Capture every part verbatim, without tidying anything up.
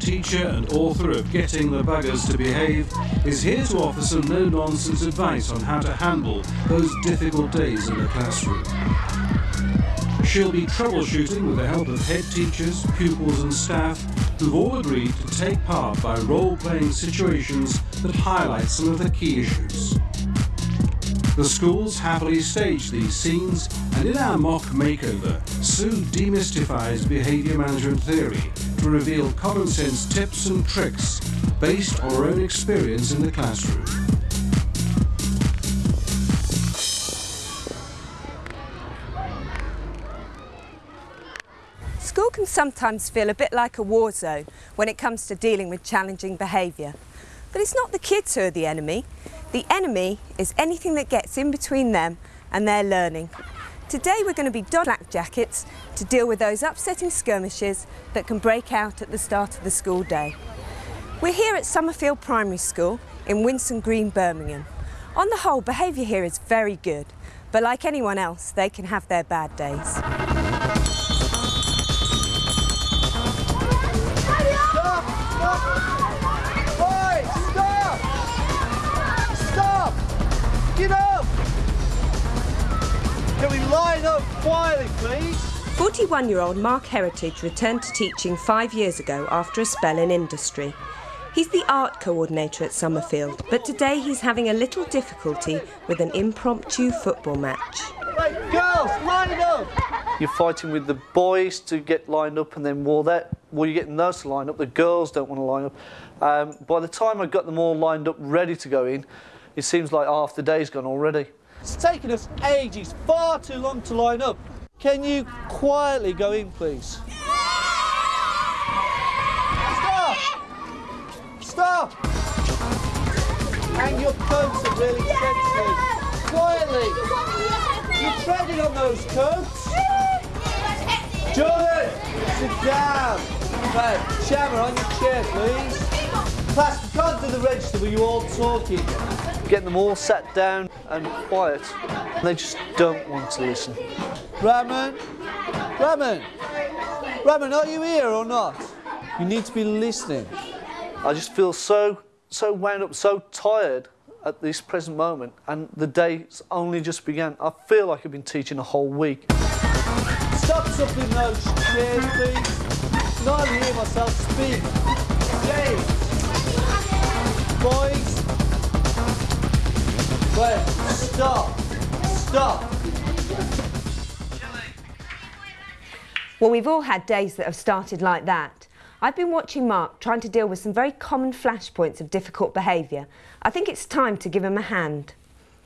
teacher and author of Getting the Buggers to Behave, is here to offer some no-nonsense advice on how to handle those difficult days in the classroom. She'll be troubleshooting with the help of head teachers, pupils and staff who've all agreed to take part by role-playing situations that highlight some of the key issues. The schools happily stage these scenes, and in our mock makeover, Sue demystifies behaviour management theory to reveal common sense tips and tricks based on her own experience in the classroom. School can sometimes feel a bit like a war zone when it comes to dealing with challenging behaviour. But it's not the kids who are the enemy. The enemy is anything that gets in between them and their learning. Today we're going to be donning black jackets to deal with those upsetting skirmishes that can break out at the start of the school day. We're here at Summerfield Primary School in Winson Green, Birmingham. On the whole, behaviour here is very good, but like anyone else, they can have their bad days. Get up! Can we line up quietly, please? forty-one-year-old Mark Heritage returned to teaching five years ago after a spell in industry. He's the art coordinator at Summerfield, but today he's having a little difficulty with an impromptu football match. Right, girls, line up! You're fighting with the boys to get lined up, and then while, that, while you're getting those to line up, the girls don't want to line up. Um, by the time I got them all lined up, ready to go in, it seems like half the day's gone already. It's taken us ages, far too long to line up. Can you quietly go in, please? Stop! Stop! Hang your coats up really gently. Quietly! You're treading on those coats. Jordan! Sit down! Right, Shammer, on your chair, please. Class, we can't do the register with you all talking. Getting them all sat down and quiet. They just don't want to listen. Raman? Raman? Raman, are you here or not? You need to be listening. I just feel so, so wound up, so tired at this present moment, and the day's only just began. I feel like I've been teaching a whole week. Stop supping those chairs, please. Not hear myself speak. James. Boys. Wait, stop. Stop. Well, we've all had days that have started like that. I've been watching Mark trying to deal with some very common flashpoints of difficult behaviour. I think it's time to give him a hand.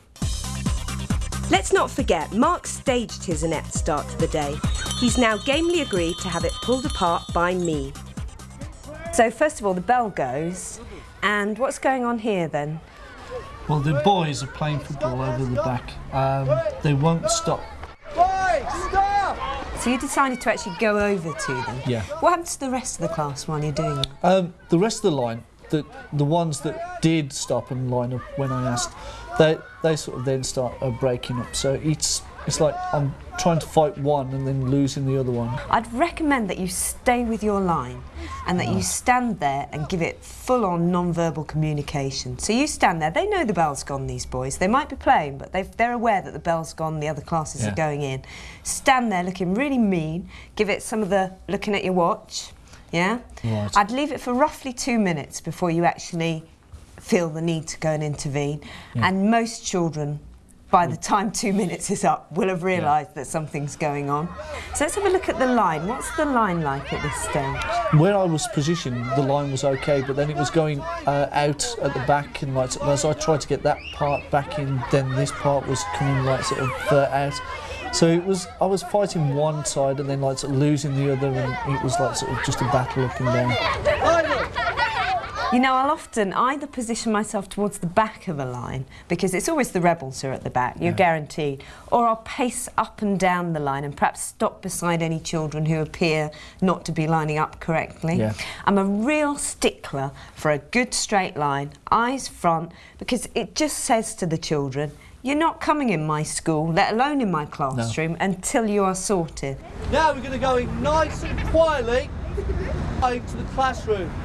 Let's not forget, Mark staged his inept start to the day. He's now gamely agreed to have it pulled apart by me. So first of all, the bell goes, and what's going on here then? Well, the boys are playing football over the back. Um, they won't stop. Boys, stop! So you decided to actually go over to them? Yeah. What happens to the rest of the class while you're doing that? Um, the rest of the line, the, the ones that did stop and line up when I asked, they, they sort of then start uh, breaking up. So it's, it's like I'm trying to fight one and then losing the other one. I'd recommend that you stay with your line and that you stand there and give it full-on non-verbal communication. So you stand there, they know the bell's gone, these boys. They might be playing, but they've, they're aware that the bell's gone, the other classes yeah. are going in. Stand there looking really mean, give it some of the looking at your watch, yeah? Right. I'd leave it for roughly two minutes before you actually feel the need to go and intervene. Yeah. And most children, by the time two minutes is up, will have realised yeah. that something's going on. So let's have a look at the line. What's the line like at this stage? Where I was positioned, the line was okay, but then it was going uh, out at the back, and like, as I tried to get that part back in, then this part was coming like sort of uh, out. So it was, I was fighting one side and then like sort of losing the other, and it was like sort of just a battle up and down. You know, I'll often either position myself towards the back of a line, because it's always the rebels who are at the back, you're yeah. guaranteed, or I'll pace up and down the line and perhaps stop beside any children who appear not to be lining up correctly. Yeah. I'm a real stickler for a good straight line, eyes front, because it just says to the children, you're not coming in my school, let alone in my classroom, no. until you are sorted. Now we're going to go in nice and quietly into the classroom.